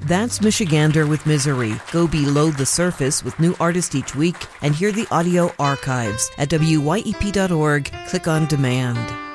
That's Michigander with Misery. Go below the surface with new artists each week and hear the audio archives at wyep.org. Click on demand.